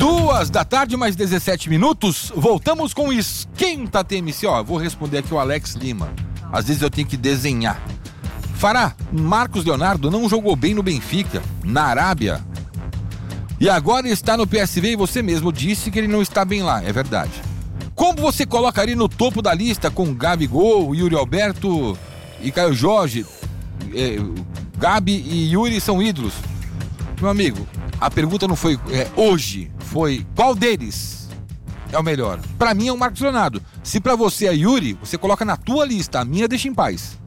2h, mais 17 minutos. Voltamos com o Esquenta TMC. Ó, vou responder aqui o Alex Lima. Às vezes eu tenho que desenhar. Fará, Marcos Leonardo não jogou bem no Benfica, na Arábia. E agora está no PSV e você mesmo disse que ele não está bem lá. É verdade. Como você colocaria no topo da lista com Gabigol, Yuri Alberto e Caio Jorge? Gabi e Yuri são ídolos. Meu amigo, a pergunta não foi hoje, foi qual deles é o melhor? Pra mim é o Marcos Leonardo. Se pra você é Yuri, você coloca na tua lista, a minha deixa em paz.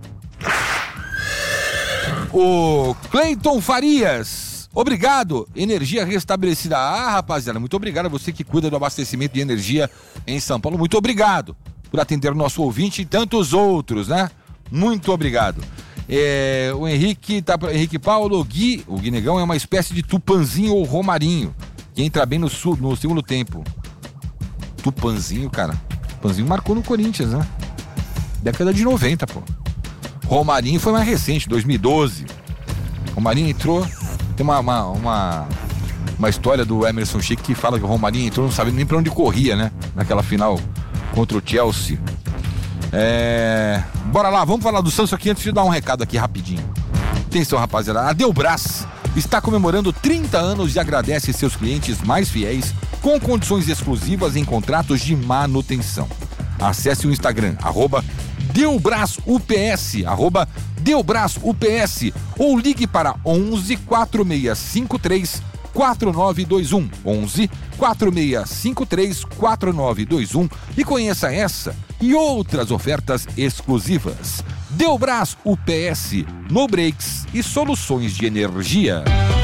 O Cleiton Farias, obrigado, energia restabelecida. Ah, rapaziada, muito obrigado a você que cuida do abastecimento de energia em São Paulo. Muito obrigado por atender o nosso ouvinte e tantos outros, né? Muito obrigado. O Henrique Paulo, o Guinegão é uma espécie de Tupanzinho ou Romarinho, que entra bem no segundo tempo. Tupanzinho, cara. Tupanzinho marcou no Corinthians, né? Década de 90, pô. Romarinho foi mais recente, 2012. Romarinho entrou. Tem uma história do Emerson Sheik que fala que o Romarinho entrou, não sabia nem pra onde corria, né? Naquela final contra o Chelsea. Bora lá, vamos falar do Santos aqui antes de dar um recado aqui rapidinho. Atenção, rapaziada, a Delbras está comemorando 30 anos e agradece seus clientes mais fiéis com condições exclusivas em contratos de manutenção. Acesse o Instagram, @DelbrasUPS, @DelbrasUPS, ou ligue para 11 4653 4921, 11 4653 4921 e conheça essa e outras ofertas exclusivas. Delbras UPS, no breaks e soluções de energia.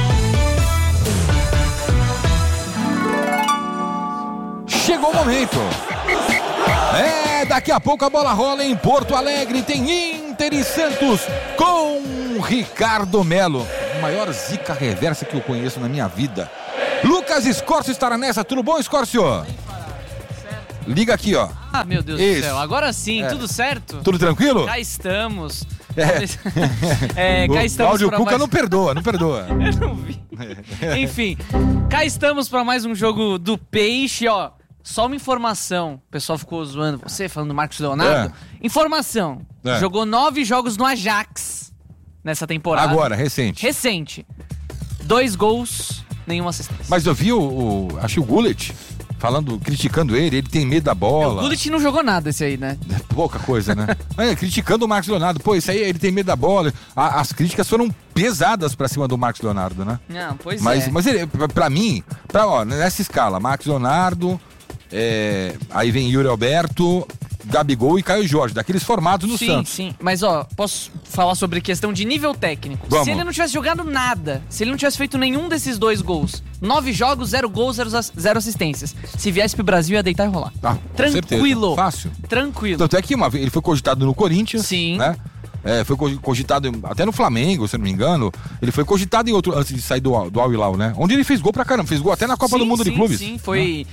Chegou o momento. Daqui a pouco a bola rola em Porto Alegre. Tem Inter e Santos com Ricardo Melo. A maior zica reversa que eu conheço na minha vida. Lucas Escórcio estará nessa. Tudo bom, Escórcio? Liga aqui, ó. Ah, meu Deus do céu. Agora sim, tudo certo? Tudo tranquilo? Cá estamos. Cá estamos. Cláudio Cuca mais... não perdoa. Eu não vi. Enfim, cá estamos para mais um jogo do Peixe, ó. Só uma informação, o pessoal ficou zoando você, falando do Marcos Leonardo. Informação, jogou 9 jogos no Ajax nessa temporada. Agora, recente. 2 gols, nenhuma assistência. Mas eu vi acho que o Gullit criticando ele tem medo da bola. O Gullit não jogou nada esse aí, né? Pouca coisa, né? Mas criticando o Marcos Leonardo, esse aí ele tem medo da bola. As críticas foram pesadas pra cima do Marcos Leonardo, né? Não, pois mas ele, pra mim, nessa escala, Marcos Leonardo... aí vem Yuri Alberto, Gabigol e Caio Jorge, daqueles formatos no Santos. Sim, mas posso falar sobre questão de nível técnico. Vamos. Se ele não tivesse jogado nada, se ele não tivesse feito nenhum desses 2 gols, 9 jogos, 0 gols, 0 assistências. Se viesse pro Brasil, ia deitar e rolar. Tranquilo. Fácil. Tranquilo. Tanto é que uma vez ele foi cogitado no Corinthians, sim, né? Foi cogitado até no Flamengo, se não me engano. Ele foi cogitado em outro, antes de sair do Al Hilal, né? Onde ele fez gol pra caramba, fez gol até na Copa do Mundo de Clubes. Sim, foi...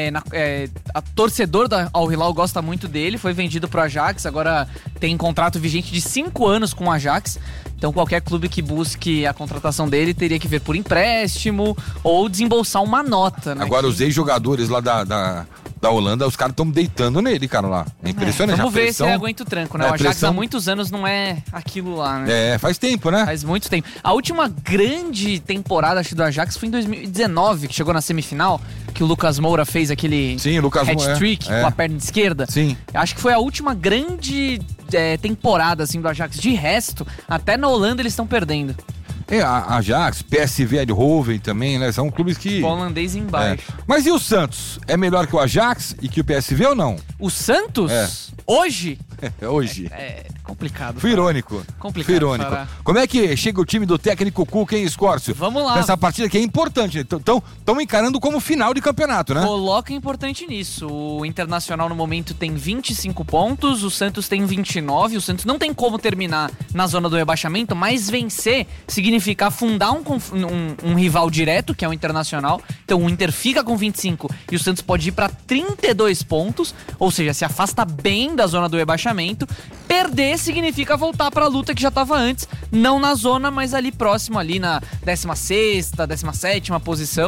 a torcedor da Al Hilal gosta muito dele, foi vendido pro Ajax, agora tem contrato vigente de 5 anos com o Ajax. Então qualquer clube que busque a contratação dele teria que ver por empréstimo ou desembolsar uma nota, né? Agora os ex-jogadores lá da Holanda, os caras estão deitando nele, cara, lá. É impressionante. Vamos ver se ele aguenta o tranco, né? O Ajax há muitos anos não é aquilo lá, né? Faz tempo, né? Faz muito tempo. A última grande temporada, acho, do Ajax foi em 2019, que chegou na semifinal, que o Lucas Moura fez aquele hat-trick com a perna esquerda. Sim. Acho que foi a última grande temporada, assim, do Ajax. De resto, até na Holanda eles estão perdendo. A Ajax, PSV Eindhoven também, né? São clubes que... O holandês embaixo. Mas e o Santos? É melhor que o Ajax e que o PSV ou não? O Santos? Hoje? Hoje. É complicado. Fui irônico. Complicado. Fui irônico. Como é que chega o time do técnico Cuca, hein, Escórcio? Vamos lá. Nessa partida que é importante. Estão encarando como final de campeonato, né? Coloca importante nisso. O Internacional no momento tem 25 pontos, o Santos tem 29. O Santos não tem como terminar na zona do rebaixamento, mas vencer significa afundar um rival direto, que é o Internacional. Então o Inter fica com 25 e o Santos pode ir para 32 pontos, ou seja, se afasta bem da zona do rebaixamento. Perder significa voltar para a luta que já estava antes, não na zona, mas ali próximo, ali na 16ª, 17ª posição.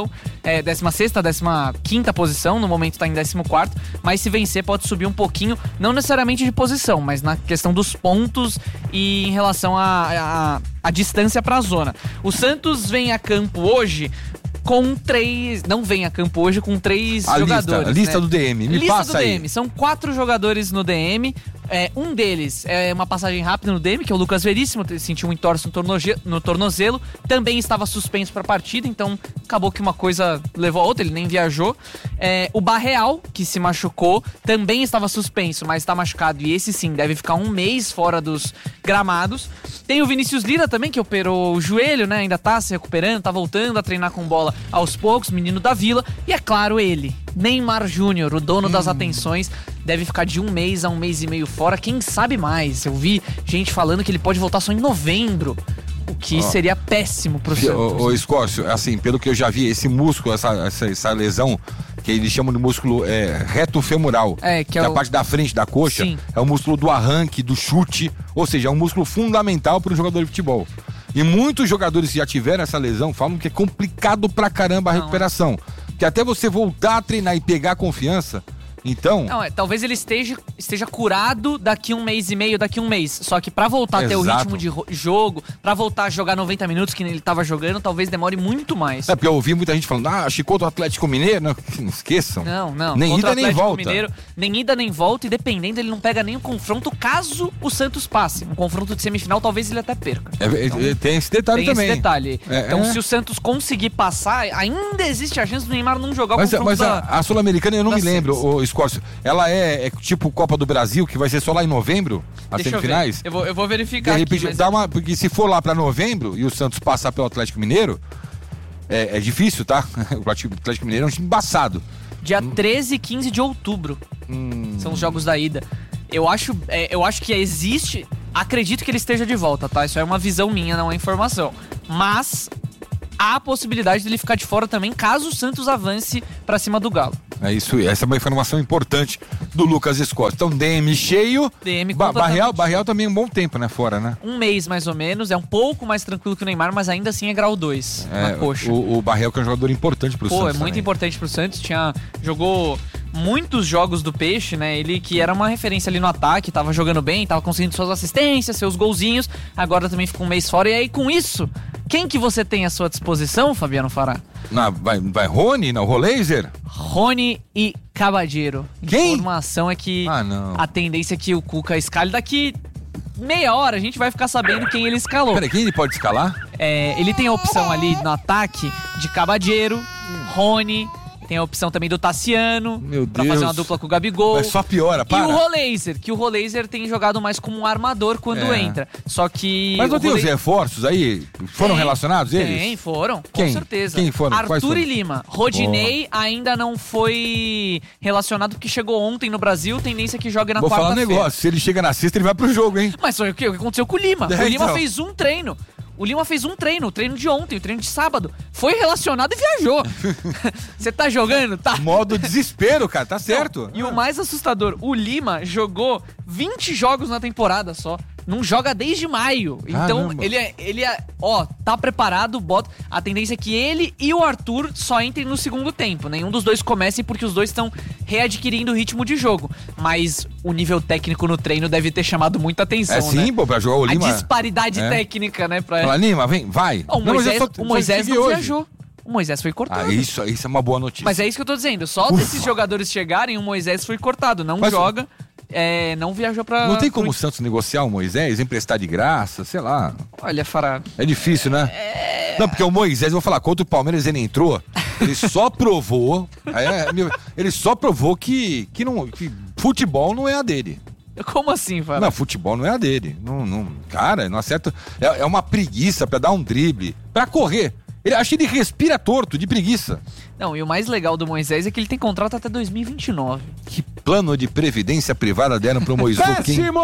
16ª, 15ª posição, no momento tá em 14º, mas se vencer pode subir um pouquinho, não necessariamente de posição, mas na questão dos pontos e em relação à distância pra zona. O Santos vem a campo hoje com 3... Não vem a campo hoje com 3 jogadores. A lista né? do DM, me lista passa do aí. DM. São 4 jogadores no DM. Um deles é uma passagem rápida no DM, que é o Lucas Veríssimo, sentiu um entorse no tornozelo, também estava suspenso para a partida, então acabou que uma coisa levou a outra, ele nem viajou. O Barreal, que se machucou, também estava suspenso, mas está machucado, e esse sim deve ficar um mês fora dos gramados. Tem o Vinícius Lira também, que operou o joelho, né? Ainda tá se recuperando, tá voltando a treinar com bola aos poucos, menino da Vila. E é claro, ele, Neymar Júnior, o dono das atenções, deve ficar de 1 mês a 1 mês e meio fora, quem sabe mais. Eu vi gente falando que ele pode voltar só em novembro, o que seria péssimo pro Santos. Ô, Escócio, assim, pelo que eu já vi, esse músculo, essa lesão, que eles chamam de músculo reto femoral, que é a parte da frente da coxa, sim, é o músculo do arranque, do chute, ou seja, é um músculo fundamental para o jogador de futebol. E muitos jogadores que já tiveram essa lesão falam que é complicado pra caramba a recuperação. Que até você voltar a treinar e pegar confiança, então... Não, talvez ele esteja curado daqui 1 mês e meio, daqui 1 mês. Só que pra voltar a ter o ritmo de jogo, pra voltar a jogar 90 minutos que ele tava jogando, talvez demore muito mais. Porque eu ouvi muita gente falando, acho que contra o Atlético Mineiro, não esqueçam. Não. Nem ida nem volta. Mineiro, nem ida nem volta, e dependendo, ele não pega nem o confronto caso o Santos passe. Um confronto de semifinal, talvez ele até perca. Tem esse detalhe também. Tem esse detalhe. Então, se o Santos conseguir passar, ainda existe a chance do Neymar não jogar o confronto. Mas a Sul-Americana, eu não me lembro, o Escócio, ela é tipo Copa do Brasil, que vai ser só lá em novembro, as semifinais? Eu vou verificar de repente, aqui. Porque se for lá pra novembro e o Santos passar pelo Atlético Mineiro, é difícil, tá? O Atlético Mineiro é um time embaçado. Dia 13 e 15 de outubro são os jogos da ida. Eu acho que existe... Acredito que ele esteja de volta, tá? Isso é uma visão minha, não é informação. Mas há a possibilidade dele ficar de fora também, caso o Santos avance pra cima do Galo. É isso, essa é uma informação importante do Lucas Escócio. Então, DM cheio. DM Barreal também é um bom tempo, né? Fora, né? 1 mês mais ou menos, é um pouco mais tranquilo que o Neymar, mas ainda assim é grau 2 na coxa. O Barreal que é um jogador importante pro Santos. É muito importante pro Santos. Jogou muitos jogos do Peixe, né? Ele que era uma referência ali no ataque, tava jogando bem, tava conseguindo suas assistências, seus golzinhos. Agora também ficou 1 mês fora. E aí, com isso, quem que você tem à sua disposição, Fabiano Fará? Vai Rony? Não, Roleiser? Rony e Cabadeiro. Quem? A informação é que a tendência é que o Cuca escale daqui meia hora, a gente vai ficar sabendo quem ele escalou. Peraí, quem ele pode escalar? Ele tem a opção ali no ataque de Cabadeiro, Rony, tem a opção também do Tassiano, pra fazer uma dupla com o Gabigol. Mas só piora, para. E o Roleiser, que o Roleiser tem jogado mais como um armador quando entra. Só que... Mas não tem os reforços aí? Foram relacionados eles? Tem, foram, Quem? Com certeza. Quem foram? Arthur e Lima. Rodinei ainda não foi relacionado porque chegou ontem no Brasil, tendência que joga na quarta-feira. Vou falar um negócio, se ele chega na sexta, ele vai pro jogo, hein? Mas foi o que aconteceu com o Lima. O Lima fez um treino. O Lima fez um treino, o treino de ontem, o treino de sábado. Foi relacionado e viajou. Você tá jogando? Tá. Modo desespero, cara, tá certo. Não, e o mais assustador, o Lima jogou 20 jogos na temporada só. Não joga desde maio. Então, ele tá preparado, a tendência é que ele e o Arthur só entrem no segundo tempo. Nenhum dos dois comece porque os dois estão readquirindo o ritmo de jogo. Mas o nível técnico no treino deve ter chamado muita atenção, sim, pô, pra jogar o Lima. A disparidade técnica, né? Fala, Lima, vem, vai. O Moisés não viajou. O Moisés foi cortado. Isso é uma boa notícia. Mas é isso que eu tô dizendo. Só desses jogadores chegarem, o Moisés foi cortado. Não joga. Não viajou pra... Não tem como o Santos negociar o Moisés, emprestar de graça, sei lá. Olha, Fará... É difícil, né? Não, porque o Moisés, eu vou falar, contra o Palmeiras ele entrou, ele só provou... ele só provou que futebol não é a dele. Como assim, Fará? Não, futebol não é a dele. Cara, não acerta... É uma preguiça pra dar um drible, pra correr. Acho que ele respira torto, de preguiça. Não, e o mais legal do Moisés é que ele tem contrato até 2029. Que plano de previdência privada deram pro Moisés? Péssimo!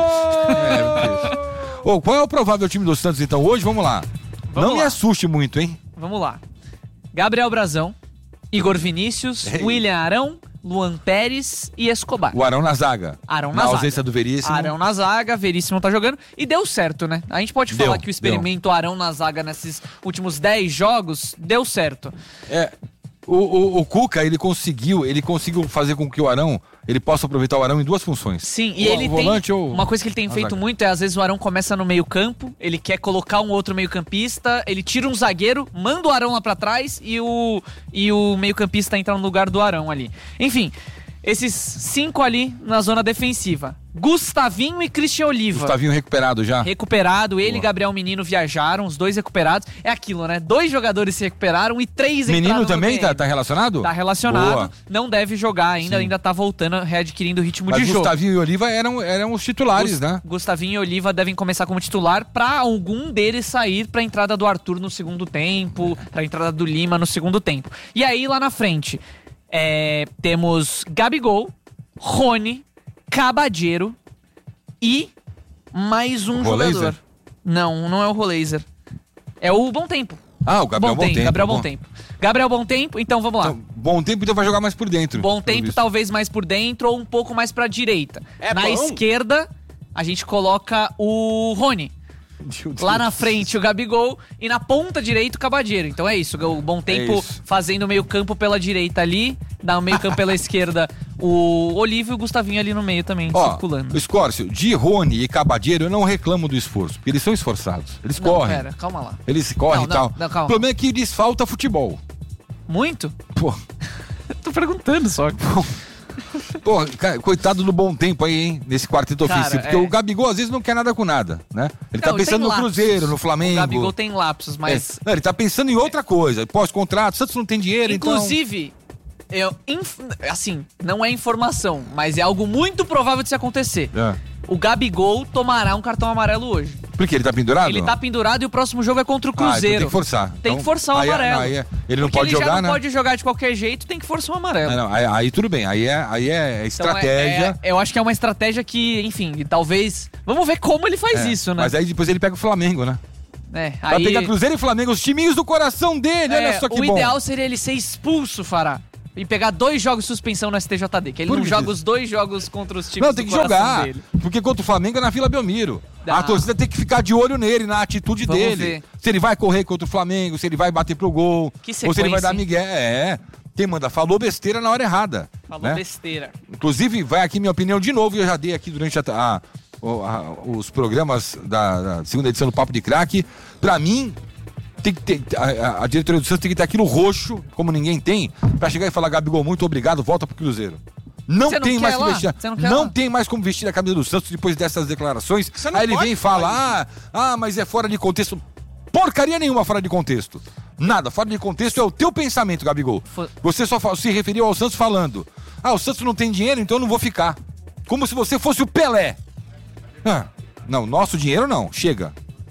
Qual é o provável time do Santos, então? Hoje, vamos lá. Não me assuste muito, hein? Vamos lá. Gabriel Brazão, Igor Vinícius, William Arão, Luan Pérez e Escobar. O Arão na zaga. Na ausência do Veríssimo. Arão na zaga, Veríssimo tá jogando. E deu certo, né? A gente pode falar que o experimento Arão na zaga nesses últimos 10 jogos deu certo. O Cuca, ele conseguiu fazer com que o Arão, ele possa aproveitar o Arão em duas funções. Sim, e ele tem... Uma coisa que ele tem feito muito é, às vezes, o Arão começa no meio campo, ele quer colocar um outro meio campista, ele tira um zagueiro, manda o Arão lá pra trás e o meio campista entra no lugar do Arão ali. Enfim, esses 5 ali na zona defensiva. Gustavinho e Christian Oliva. Gustavinho recuperado já? Recuperado, ele e Gabriel Menino viajaram, os dois recuperados. É aquilo, né? 2 jogadores se recuperaram e 3 entraram. Menino também tá relacionado? Tá relacionado, Boa. Não deve jogar ainda tá voltando, readquirindo o ritmo Mas de jogo. Gustavinho e Oliva eram os titulares, né? Gustavinho e Oliva devem começar como titular pra algum deles sair pra entrada do Arthur no segundo tempo, pra entrada do Lima no segundo tempo. E aí, lá na frente, temos Gabigol, Rony, Caballero e mais um jogador. Não é o Roleiser. É o Bom Tempo. Ah, o Gabriel Bom Tempo. Gabriel Bom Tempo. Gabriel Bom Tempo, então vamos lá. Então, Bom Tempo então vai jogar mais por dentro. Bom Tempo talvez mais por dentro ou um pouco mais pra direita. Na esquerda, a gente coloca o Rony. Lá na frente o Gabigol e na ponta direita o Caballero. Então é isso, o Bom Tempo fazendo o meio campo pela direita ali, dá o meio campo pela esquerda o Oliva e o Gustavinho ali no meio também, circulando. Escórcio, de Rony e Caballero eu não reclamo do esforço, porque eles são esforçados. Eles correm. Pera, calma lá. Eles correm e tal. Calma. O problema é que lhes falta futebol. Muito? Pô. Tô perguntando só. Pô, cara, coitado do Bom Tempo aí, hein? Nesse quarteto ofensivo. Porque o Gabigol às vezes não quer nada com nada, né? Ele tá pensando no Cruzeiro, no Flamengo. O Gabigol tem lapsos, mas... Não, ele tá pensando em outra coisa. Pós-contrato, Santos não tem dinheiro, Inclusive, assim, não é informação, mas é algo muito provável de se acontecer. O Gabigol tomará um cartão amarelo hoje. Porque ele tá pendurado? Ele tá pendurado e o próximo jogo é contra o Cruzeiro. Então tem que forçar. Tem que forçar o amarelo. Ele não pode jogar, né? Ele já não pode jogar de qualquer jeito, tem que forçar o amarelo. Aí tudo bem, aí é estratégia. Então eu acho que é uma estratégia que, enfim, talvez... Vamos ver como ele faz isso, né? Mas aí depois ele pega o Flamengo, né? Vai aí... pegar Cruzeiro e Flamengo, os timinhos do coração dele, olha só que bom. O ideal seria ele ser expulso, Fará. E pegar 2 jogos de suspensão no STJD, que ele não joga os 2 jogos contra os times do coração dele. Não, tem que jogar, porque contra o Flamengo é na Vila Belmiro. A torcida tem que ficar de olho nele, na atitude dele. Ver. Se ele vai correr contra o Flamengo, se ele vai bater pro gol, ou se ele vai dar migué. Quem manda falou besteira na hora errada. Falou besteira. Inclusive, vai aqui minha opinião de novo, e eu já dei aqui durante os programas da segunda edição do Papo de Craque. Pra mim... Tem que ter, a diretoria do Santos tem que ter aquilo roxo, como ninguém tem, pra chegar e falar: Gabigol, muito obrigado, volta pro Cruzeiro. Não tem mais como vestir. Não tem mais como vestir a camisa do Santos depois dessas declarações. Aí ele vem e fala: mas é fora de contexto. Porcaria nenhuma fora de contexto. Nada, fora de contexto é o teu pensamento, Gabigol. Você só se referiu ao Santos falando: o Santos não tem dinheiro, então eu não vou ficar. Como se você fosse o Pelé. Não, nosso dinheiro não, chega.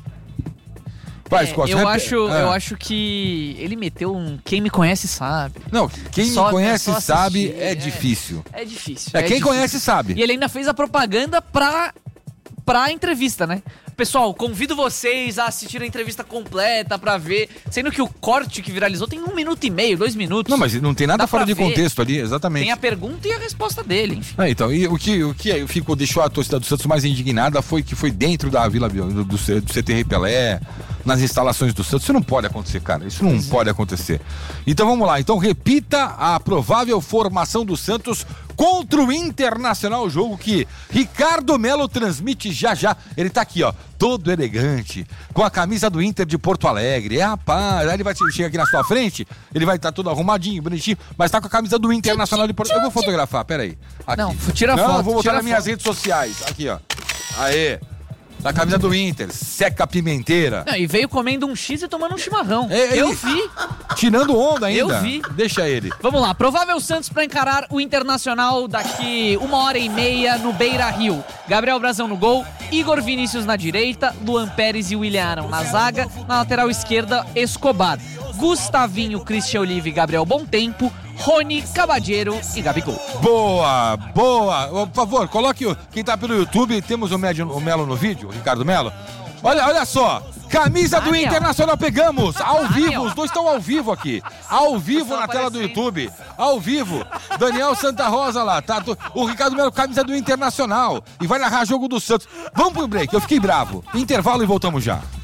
Eu acho que ele meteu um quem me conhece sabe. Não, quem me conhece sabe é difícil. É difícil. Quem conhece sabe. E ele ainda fez a propaganda pra entrevista, né? Pessoal, convido vocês a assistir a entrevista completa pra ver. Sendo que o corte que viralizou tem 1 minuto e meio, 2 minutos. Não, mas não tem nada fora de contexto ali, exatamente. Tem a pergunta e a resposta dele, enfim. Então, e o que deixou a torcida do Santos mais indignada foi que foi dentro da Vila do CT Pelé, nas instalações do Santos. Isso não pode acontecer, cara. Isso não pode acontecer. Então vamos lá. Então repita a provável formação do Santos contra o Internacional, jogo que Ricardo Melo transmite já. Ele tá aqui, ó, todo elegante, com a camisa do Inter de Porto Alegre. Rapaz, aí ele vai chegar aqui na sua frente, ele vai estar todo arrumadinho, bonitinho, mas tá com a camisa do Internacional de Porto Alegre. Eu vou fotografar, peraí. Aqui. Não, tira a foto. Não, vou botar nas minhas redes sociais. Aqui, ó. Aê. Da camisa do Inter, seca a pimenteira. Não, e veio comendo um X e tomando um chimarrão. Eu vi. Tirando onda ainda. Eu vi. Deixa ele. Vamos lá, provável Santos pra encarar o Internacional daqui 1h30 no Beira-Rio. Gabriel Brazão no gol, Igor Vinícius na direita, Luan Pérez e William Arão na zaga, na lateral esquerda, Escobar. Gustavinho, Christian Oliva e Gabriel Bom Tempo, Rony, Caballero e Gabigol. Boa. Por favor, coloque quem tá pelo YouTube, temos o Melo no vídeo, o Ricardo Melo. Olha só, camisa do Internacional pegamos, ao vivo, os dois estão ao vivo aqui. Ao vivo na tela do YouTube, ao vivo. Daniel Santa Rosa lá, tá? O Ricardo Melo, camisa do Internacional. E vai narrar jogo do Santos. Vamos pro break, eu fiquei bravo. Intervalo e voltamos já.